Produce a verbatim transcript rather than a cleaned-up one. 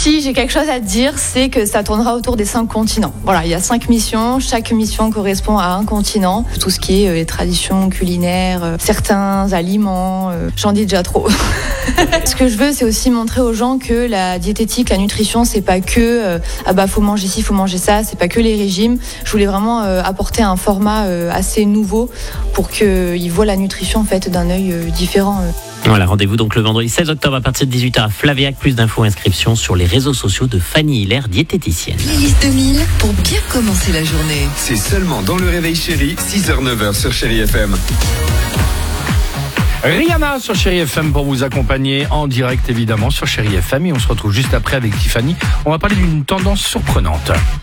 Si j'ai quelque chose à te dire, c'est que ça tournera autour des cinq continents. Voilà, il y a cinq missions. Chaque mission correspond à un continent. Tout ce qui est euh, traditions culinaires, euh, certains aliments, euh, j'en dis déjà trop. Ce que je veux, c'est aussi montrer aux gens que la diététique, la nutrition, c'est pas que euh, ah bah faut manger ci, faut manger ça, c'est pas que les régimes. Je voulais vraiment euh, apporter un format euh, assez nouveau pour qu'ils voient la nutrition en fait d'un œil euh, différent. Euh. Voilà, rendez-vous donc le vendredi seize octobre à partir de dix-huit heures à Flaviac. Plus d'infos, inscriptions sur les réseaux sociaux de Fanny Hilaire, diététicienne. Playlist deux mille pour bien commencer la journée. C'est seulement dans le réveil chéri, six heures neuf heures sur Chéri F M. Rihanna sur Chéri F M pour vous accompagner en direct évidemment sur Chéri F M et on se retrouve juste après avec Tiffany. On va parler d'une tendance surprenante.